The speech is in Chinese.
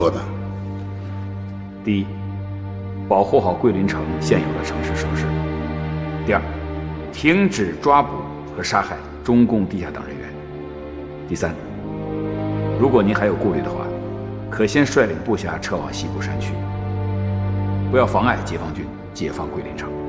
做的。 第一，保护好桂林城现有的城市设施；第二，停止抓捕和杀害中共地下党人员；第三，如果您还有顾虑的话，可先率领部下撤往西部山区，不要妨碍解放军解放桂林城。